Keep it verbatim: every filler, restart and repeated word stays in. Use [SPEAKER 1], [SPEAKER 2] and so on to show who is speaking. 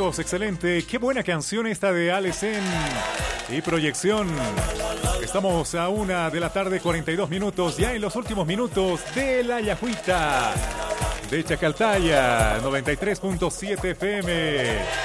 [SPEAKER 1] amigos? Excelente. Qué buena canción esta de Alesen y Proyección. Estamos a una de la tarde, cuarenta y dos minutos, ya en los últimos minutos de La Yajuita de Chacaltaya, noventa y tres punto siete F M.